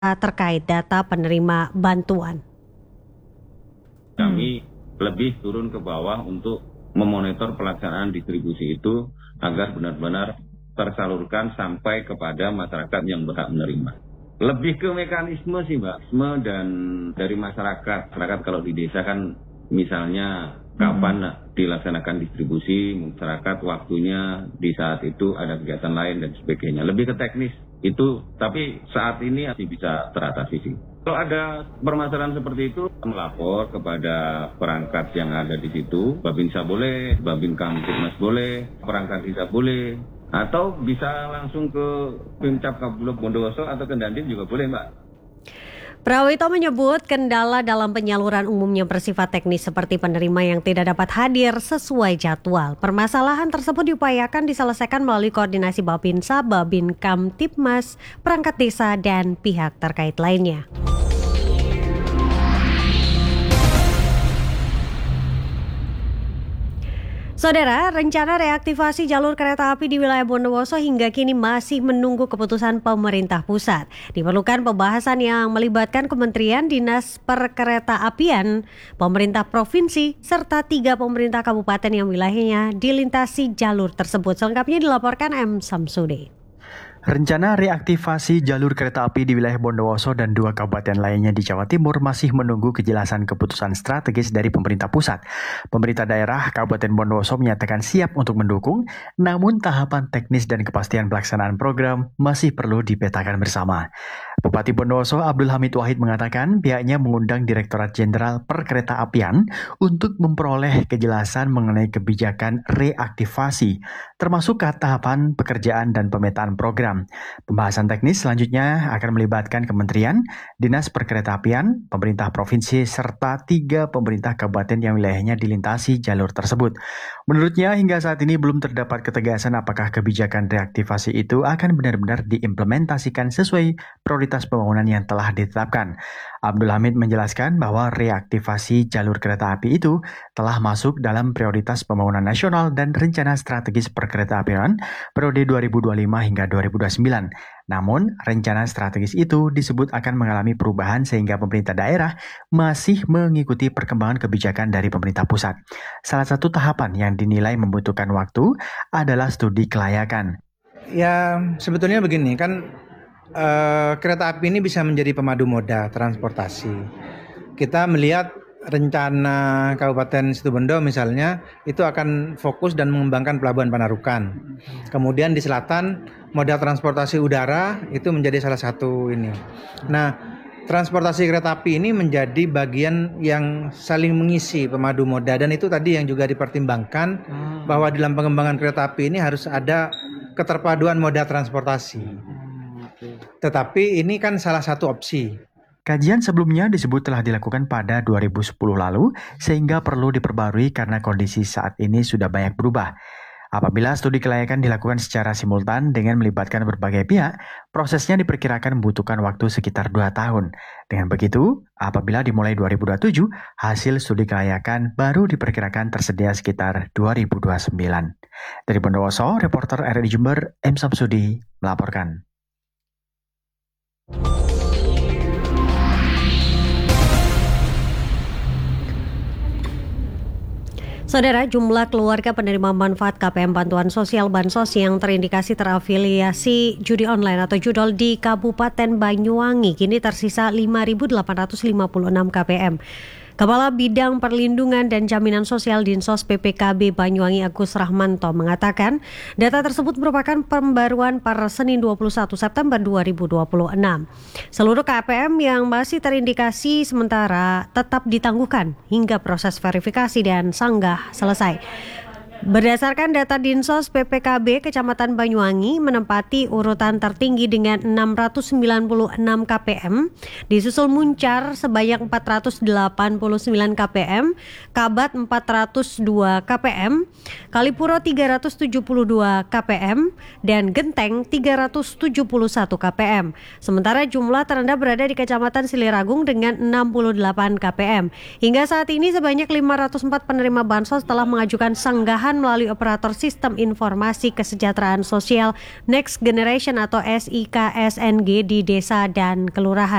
terkait data penerima bantuan. Kami lebih turun ke bawah untuk memonitor pelaksanaan distribusi itu agar benar-benar tersalurkan sampai kepada masyarakat yang berhak menerima. Lebih ke mekanisme sih Mbak, dan dari masyarakat kalau di desa kan misalnya kapan dilaksanakan distribusi, masyarakat waktunya di saat itu ada kegiatan lain dan sebagainya. Lebih ke teknis itu, tapi saat ini masih bisa teratasi sih. Kalau ada permasalahan seperti itu, melapor kepada perangkat yang ada di situ, Babinsa boleh, Babin Kamtipmas boleh, perangkat desa boleh, atau bisa langsung ke Pemcap Kabupaten Bondowoso atau ke Dandim juga boleh Mbak. Prawito menyebut kendala dalam penyaluran umumnya bersifat teknis seperti penerima yang tidak dapat hadir sesuai jadwal. Permasalahan tersebut diupayakan diselesaikan melalui koordinasi Babinsa, Babin Kamtipmas, perangkat desa, dan pihak terkait lainnya. Saudara, rencana reaktivasi jalur kereta api di wilayah Bondowoso hingga kini masih menunggu keputusan pemerintah pusat. Diperlukan pembahasan yang melibatkan Kementerian Dinas Perkeretaapian, pemerintah provinsi, serta 3 pemerintah kabupaten yang wilayahnya dilintasi jalur tersebut. Selengkapnya dilaporkan M. Samsudi. Rencana reaktivasi jalur kereta api di wilayah Bondowoso dan 2 kabupaten lainnya di Jawa Timur masih menunggu kejelasan keputusan strategis dari pemerintah pusat. Pemerintah daerah Kabupaten Bondowoso menyatakan siap untuk mendukung, namun tahapan teknis dan kepastian pelaksanaan program masih perlu dipetakan bersama. Bupati Bondowoso Abdul Hamid Wahid mengatakan pihaknya mengundang Direktorat Jenderal Perkeretaapian untuk memperoleh kejelasan mengenai kebijakan reaktivasi, termasuk tahapan pekerjaan dan pemetaan program. Pembahasan teknis selanjutnya akan melibatkan Kementerian, Dinas Perkeretaapian, pemerintah provinsi, serta 3 pemerintah kabupaten yang wilayahnya dilintasi jalur tersebut. Menurutnya hingga saat ini belum terdapat ketegasan apakah kebijakan reaktivasi itu akan benar-benar diimplementasikan sesuai prioritas pembangunan yang telah ditetapkan. Abdul Hamid menjelaskan bahwa reaktivasi jalur kereta api itu telah masuk dalam prioritas pembangunan nasional dan rencana strategis perkeretaapian periode 2025 hingga 2029. Namun, rencana strategis itu disebut akan mengalami perubahan sehingga pemerintah daerah masih mengikuti perkembangan kebijakan dari pemerintah pusat. Salah satu tahapan yang dinilai membutuhkan waktu adalah studi kelayakan. Ya, sebetulnya begini kan, kereta api ini bisa menjadi pemadu moda transportasi. Kita melihat rencana Kabupaten Situbondo misalnya itu akan fokus dan mengembangkan Pelabuhan Panarukan. Kemudian di selatan moda transportasi udara itu menjadi salah satu ini. Nah, transportasi kereta api ini menjadi bagian yang saling mengisi pemadu moda, dan itu tadi yang juga dipertimbangkan bahwa dalam pengembangan kereta api ini harus ada keterpaduan moda transportasi. Tetapi ini kan salah satu opsi. Kajian sebelumnya disebut telah dilakukan pada 2010 lalu, sehingga perlu diperbarui karena kondisi saat ini sudah banyak berubah. Apabila studi kelayakan dilakukan secara simultan dengan melibatkan berbagai pihak, prosesnya diperkirakan membutuhkan waktu sekitar 2 tahun. Dengan begitu, apabila dimulai 2027, hasil studi kelayakan baru diperkirakan tersedia sekitar 2029. Dari Bondowoso, reporter RRI Jember, M. Samsudi melaporkan. Saudara, jumlah keluarga penerima manfaat KPM Bantuan Sosial Bansos yang terindikasi terafiliasi judi online atau judol di Kabupaten Banyuwangi kini tersisa 5.856 KPM. Kepala Bidang Perlindungan dan Jaminan Sosial Dinsos PPKB Banyuwangi Agus Rahmanto mengatakan data tersebut merupakan pembaruan per Senin 21 September 2026. Seluruh KPM yang masih terindikasi sementara tetap ditangguhkan hingga proses verifikasi dan sanggah selesai. Berdasarkan data Dinsos PPKB, Kecamatan Banyuwangi menempati urutan tertinggi dengan 696 KPM, disusul Muncar sebanyak 489 KPM, Kabat 402 KPM, Kalipuro 372 KPM, dan Genteng 371 KPM. Sementara jumlah terendah berada di Kecamatan Siliragung dengan 68 KPM. Hingga saat ini sebanyak 504 penerima bansos telah mengajukan sanggahan kelurahan melalui operator sistem informasi kesejahteraan sosial Next Generation atau SIKSNG di desa dan kelurahan.